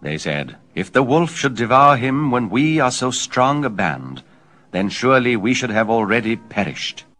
They said, "If the wolf should devour him when we are so strong a band, then surely we should have already perished."